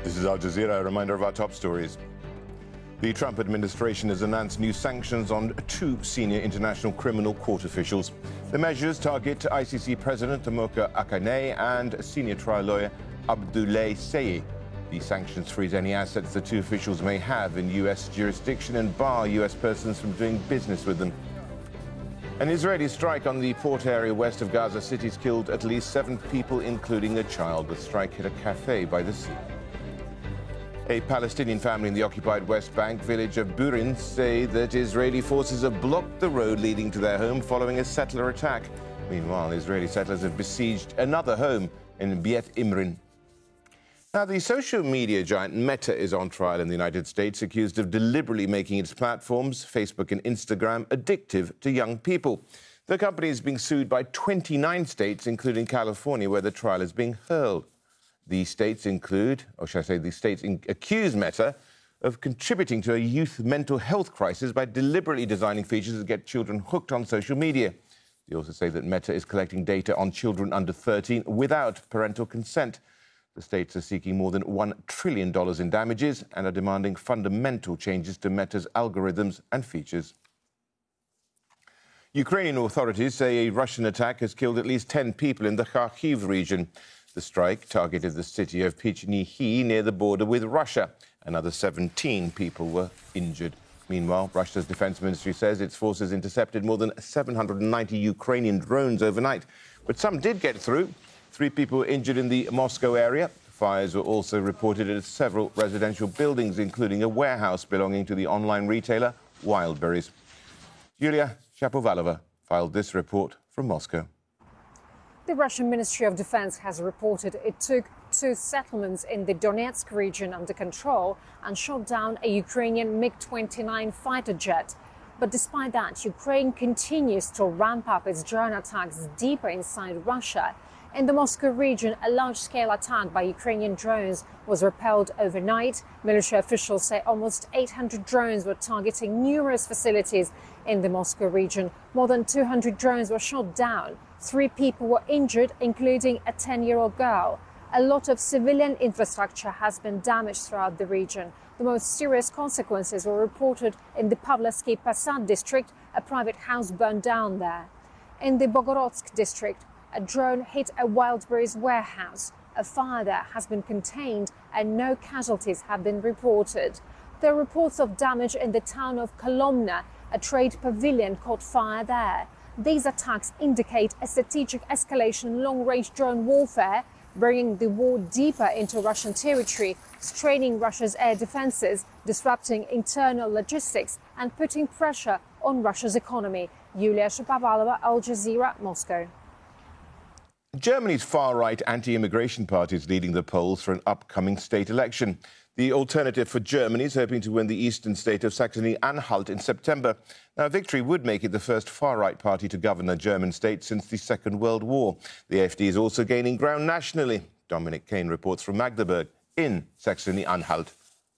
This is Al Jazeera. A reminder of our top stories. The Trump administration has announced new sanctions on 2 senior International Criminal Court officials. The measures target ICC President Amoka Akane and senior trial lawyer Abdoulaye Seye. The sanctions freeze any assets the 2 officials may have in U.S. jurisdiction and bar U.S. persons from doing business with them. An Israeli strike on the port area west of Gaza City has killed at least 7 people, including a child. The strike hit a cafe by the sea. A Palestinian family in the occupied West Bank village of Burin say that Israeli forces have blocked the road leading to their home following a settler attack. Meanwhile, Israeli settlers have besieged another home in Beit Imrin. Now, the social media giant Meta is on trial in the United States, accused of deliberately making its platforms, Facebook and Instagram, addictive to young people. The company is being sued by 29 states, including California, where the trial is being held. The states include, or should I say, the states accuse Meta of contributing to a youth mental health crisis by deliberately designing features that get children hooked on social media. They also say that Meta is collecting data on children under 13 without parental consent. The states are seeking more than $1 trillion in damages and are demanding fundamental changes to Meta's algorithms and features. Ukrainian authorities say a Russian attack has killed at least 10 people in the Kharkiv region. The strike targeted the city of Pechnyhy near the border with Russia. Another 17 people were injured. Meanwhile, Russia's defense ministry says its forces intercepted more than 790 Ukrainian drones overnight. But some did get through. 3 people were injured in the Moscow area. Fires were also reported at several residential buildings, including a warehouse belonging to the online retailer Wildberries. Yulia Shapovalova filed this report from Moscow. The Russian Ministry of Defense has reported it took 2 settlements in the Donetsk region under control and shot down a Ukrainian MiG-29 fighter jet. But despite that, Ukraine continues to ramp up its drone attacks deeper inside Russia. In the Moscow region, a large-scale attack by Ukrainian drones was repelled overnight. Military officials say almost 800 drones were targeting numerous facilities in the Moscow region. More than 200 drones were shot down. 3 people were injured, including a 10-year-old girl. A lot of civilian infrastructure has been damaged throughout the region. The most serious consequences were reported in the Pavlovsky Posad district. A private house burned down there. In the Bogorodsk district, a drone hit a Wildberries warehouse. A fire there has been contained and no casualties have been reported. There are reports of damage in the town of Kolomna. A trade pavilion caught fire there. These attacks indicate a strategic escalation in long-range drone warfare, bringing the war deeper into Russian territory, straining Russia's air defenses, disrupting internal logistics and putting pressure on Russia's economy. Yulia Shapovalova, Al Jazeera, Moscow. Germany's far-right anti-immigration party is leading the polls for an upcoming state election. The Alternative for Germany is hoping to win the eastern state of Saxony-Anhalt in September. Now, victory would make it the first far-right party to govern a German state since the Second World War. The AfD is also gaining ground nationally. Dominic Kane reports from Magdeburg in Saxony-Anhalt.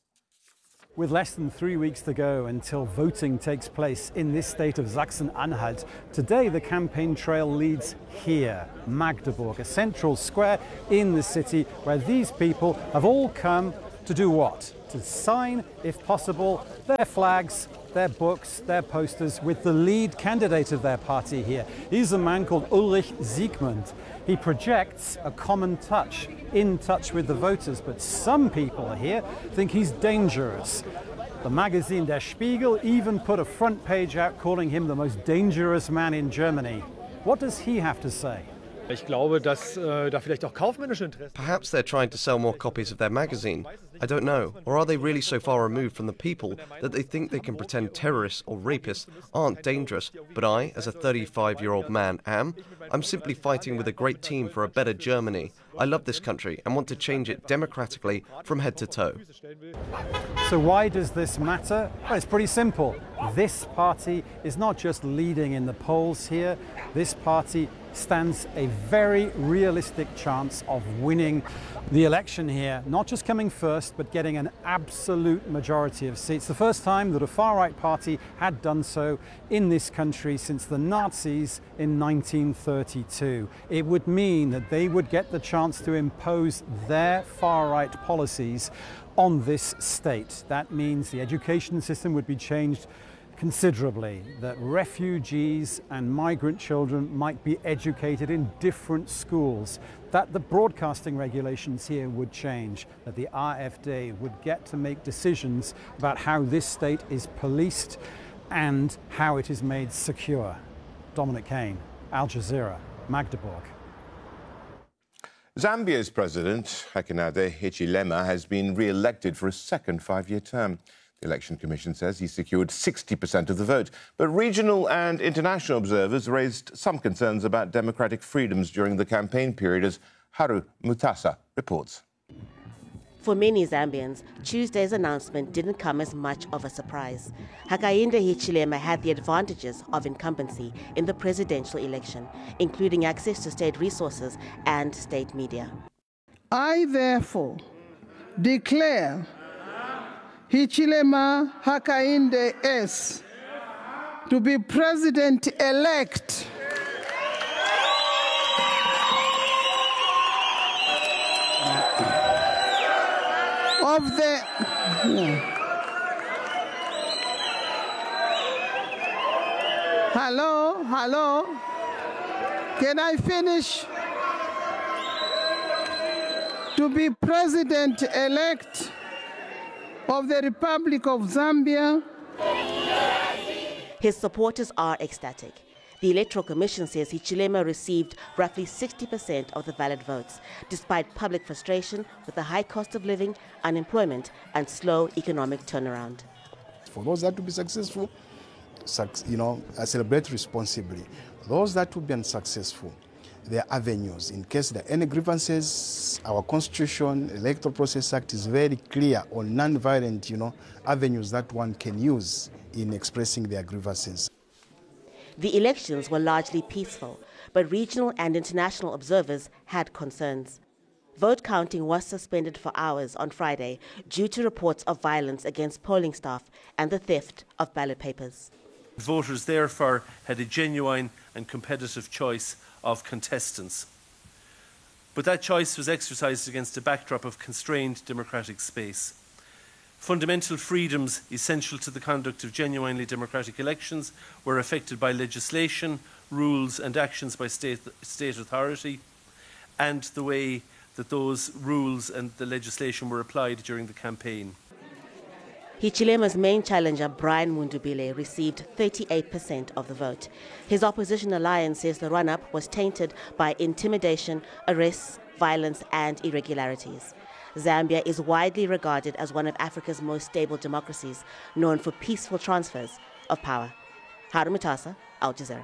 With less than 3 weeks to go until voting takes place in this state of Sachsen-Anhalt, today the campaign trail leads here, Magdeburg, a central square in the city where these people have all come to do what? To sign, if possible, their flags, their books, their posters with the lead candidate of their party here. He's a man called Ulrich Siegmund. He projects a common touch, in touch with the voters, but some people here think he's dangerous. The magazine Der Spiegel even put a front page out calling him the most dangerous man in Germany. What does he have to say? Ich glaube, dass da vielleicht auch kaufmännische Interessen. Perhaps they're trying to sell more copies of their magazine. I don't know. Or are they really so far removed from the people that they think they can pretend terrorists or rapists aren't dangerous? But I, as a 35-year-old man, am. I'm simply fighting with a great team for a better Germany. I love this country and want to change it democratically from head to toe. So why does this matter? Well, it's pretty simple. This party is not just leading in the polls here. This party stands a very realistic chance of winning the election here, not just coming first, but getting an absolute majority of seats. The first time that a far-right party had done so in this country since the Nazis in 1932. It would mean that they would get the chance to impose their far-right policies on this state. That means the education system would be changed considerably, that refugees and migrant children might be educated in different schools, that the broadcasting regulations here would change, that the AfD would get to make decisions about how this state is policed and how it is made secure. Dominic Kane, Al Jazeera, Magdeburg. Zambia's president, Hakainde Hichilema, has been re-elected for a second five-year term. The Election Commission says he secured 60% of the vote. But regional and international observers raised some concerns about democratic freedoms during the campaign period, as Haru Mutasa reports. For many Zambians, Tuesday's announcement didn't come as much of a surprise. Hakainde Hichilema had the advantages of incumbency in the presidential election, including access to state resources and state media. I therefore declare Hichilema Hakainde S. to be president-elect of the... Hello? Can I finish? To be president-elect of the Republic of Zambia. His supporters are ecstatic. The Electoral Commission says Hichilema received roughly 60% of the valid votes, despite public frustration with the high cost of living, unemployment, and slow economic turnaround. For those that will be successful, celebrate responsibly. Those that will be unsuccessful, there are avenues. In case there are any grievances, our Constitution, Electoral Process Act is very clear on non-violent, avenues that one can use in expressing their grievances. The elections were largely peaceful, but regional and international observers had concerns. Vote counting was suspended for hours on Friday due to reports of violence against polling staff and the theft of ballot papers. Voters therefore had a genuine and competitive choice of contestants. But that choice was exercised against a backdrop of constrained democratic space. Fundamental freedoms essential to the conduct of genuinely democratic elections were affected by legislation, rules and actions by state authority, and the way that those rules and the legislation were applied during the campaign. Hichilema's main challenger, Brian Mundubile, received 38% of the vote. His opposition alliance says the run-up was tainted by intimidation, arrests, violence and irregularities. Zambia is widely regarded as one of Africa's most stable democracies, known for peaceful transfers of power. Haru Mutasa, Al Jazeera.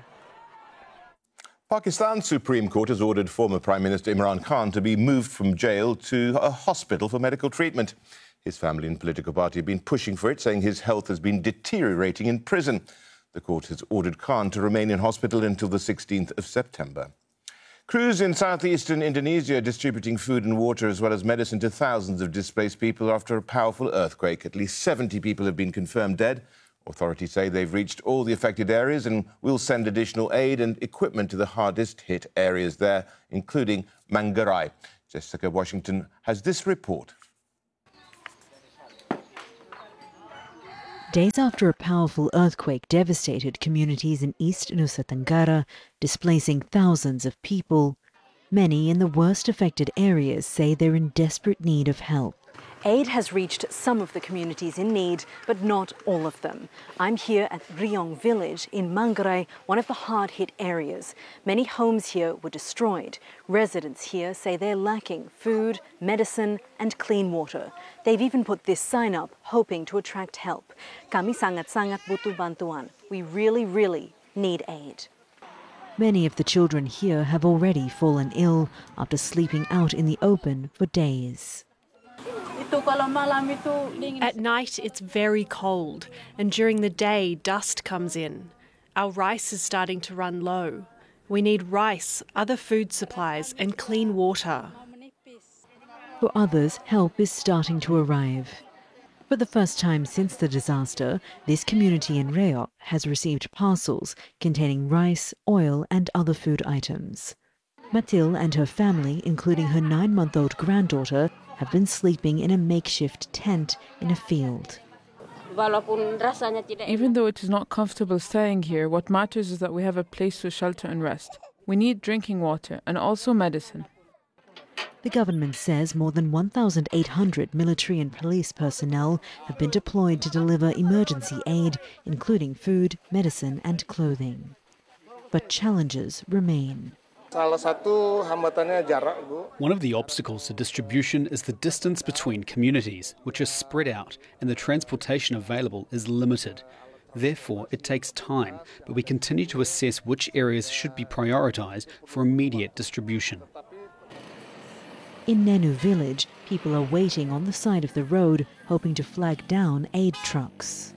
Pakistan's Supreme Court has ordered former Prime Minister Imran Khan to be moved from jail to a hospital for medical treatment. His family and political party have been pushing for it, saying his health has been deteriorating in prison. The court has ordered Khan to remain in hospital until the 16th of September. Crews in southeastern Indonesia are distributing food and water as well as medicine to thousands of displaced people after a powerful earthquake. At least 70 people have been confirmed dead. Authorities say they've reached all the affected areas and will send additional aid and equipment to the hardest hit areas there, including Manggarai. Jessica Washington has this report. Days after a powerful earthquake devastated communities in East Nusa Tenggara, displacing thousands of people, many in the worst affected areas say they're in desperate need of help. Aid has reached some of the communities in need, but not all of them. I'm here at Riong village in Manggarai, one of the hard-hit areas. Many homes here were destroyed. Residents here say they're lacking food, medicine and clean water. They've even put this sign up, hoping to attract help. Kami sangat-sangat butuh bantuan. We really need aid. Many of the children here have already fallen ill after sleeping out in the open for days. At night it's very cold, and during the day dust comes in. Our rice is starting to run low. We need rice, other food supplies, and clean water. For others, help is starting to arrive. For the first time since the disaster, this community in Reo has received parcels containing rice, oil and other food items. Matil and her family, including her 9-month-old granddaughter, have been sleeping in a makeshift tent in a field. Even though it is not comfortable staying here, what matters is that we have a place to shelter and rest. We need drinking water and also medicine. The government says more than 1,800 military and police personnel have been deployed to deliver emergency aid, including food, medicine and clothing. But challenges remain. One of the obstacles to distribution is the distance between communities, which are spread out, and the transportation available is limited. Therefore, it takes time, but we continue to assess which areas should be prioritised for immediate distribution. In Nenu village, people are waiting on the side of the road, hoping to flag down aid trucks.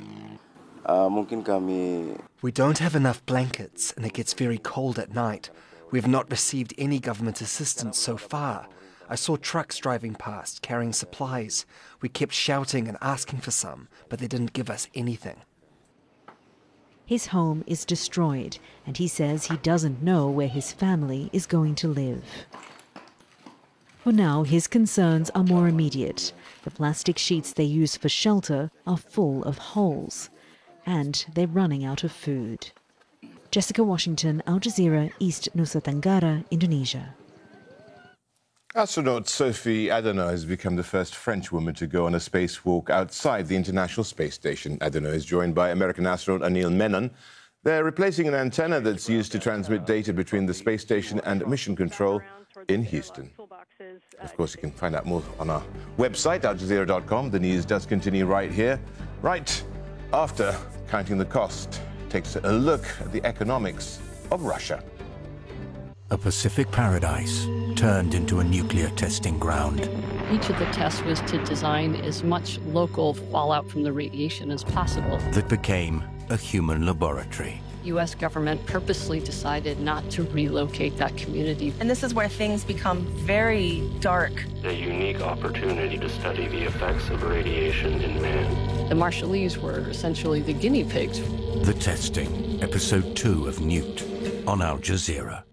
We don't have enough blankets and it gets very cold at night. We have not received any government assistance so far. I saw trucks driving past, carrying supplies. We kept shouting and asking for some, but they didn't give us anything. His home is destroyed, and he says he doesn't know where his family is going to live. For now, his concerns are more immediate. The plastic sheets they use for shelter are full of holes, and they're running out of food. Jessica Washington, Al Jazeera, East Nusa Tenggara, Indonesia. Astronaut Sophie Adenauer has become the first French woman to go on a spacewalk outside the International Space Station. Adenauer is joined by American astronaut Anil Menon. They're replacing an antenna that's used to transmit data between the space station and mission control in Houston. Of course, you can find out more on our website, aljazeera.com. The news does continue right here, right after Counting the Cost takes a look at the economics of Russia. A Pacific paradise turned into a nuclear testing ground. Each of the tests was to design as much local fallout from the radiation as possible. That became a human laboratory. U.S. government purposely decided not to relocate that community. And this is where things become very dark. A unique opportunity to study the effects of radiation in man. The Marshallese were essentially the guinea pigs. The Testing, Episode 2 of Newt, on Al Jazeera.